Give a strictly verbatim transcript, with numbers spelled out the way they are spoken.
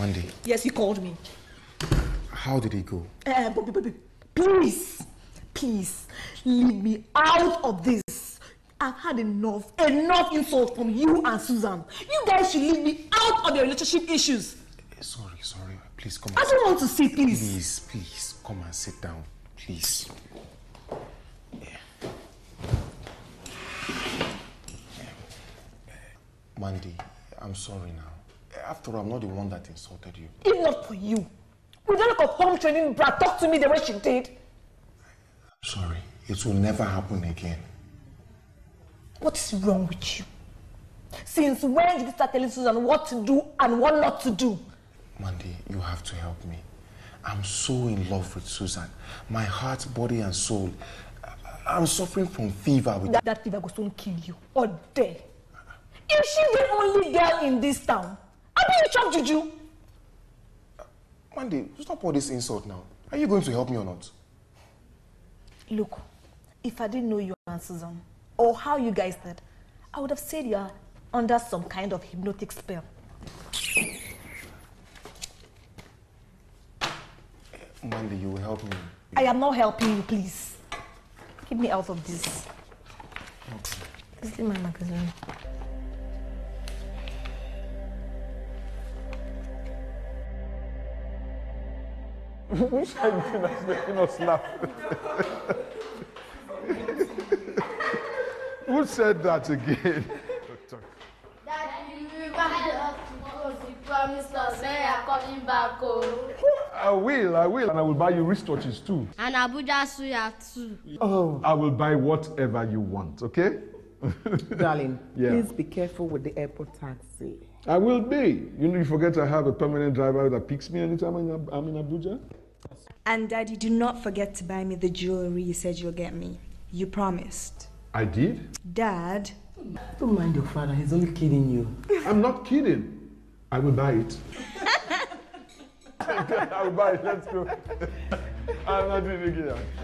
Monday. Yes, he called me. How did he go? Uh, Bobby, Bobby, please, please, leave me out of this. I've had enough, enough insult from you and Susan. You guys should leave me out of your relationship issues. Sorry, sorry. Please come. I don't want to sit, please. Please, please, come and sit down, please. Mandy, I'm sorry now. After all, I'm not the one that insulted you. If not for you, with the look of home training brat talk to me the way she did. I'm sorry. It will never happen again. What is wrong with you? Since when did you start telling Susan what to do and what not to do? Mandy, you have to help me. I'm so in love with Susan. My heart, body, and soul. I'm suffering from fever. With that, that fever will soon kill you. Or dead. Is she the only girl in this town? How do you chop juju? Uh, Mandy, stop all this insult now. Are you going to help me or not? Look, if I didn't know you and Susan, or how you guys did, I would have said you are under some kind of hypnotic spell. Mandy, you will help me. I am not helping you, please. Keep me out of this. Okay. This is my magazine. Which anything that's making us laugh? Who said that again? Daddy, you reminded us because you promised us when you are coming back home. I will, I will. And I will buy you wristwatches too. And Abuja suya too. Oh. I will buy whatever you want, okay? Darling, yeah. Please be careful with the airport taxi. I will be. You know, you forget I have a permanent driver that picks me anytime I'm in Abuja. And Daddy, do not forget to buy me the jewelry you said you'll get me. You promised. I did? Dad. Don't mind your father, he's only kidding you. I'm not kidding. I will buy it. I will buy it, let's go. I'm not doing it again.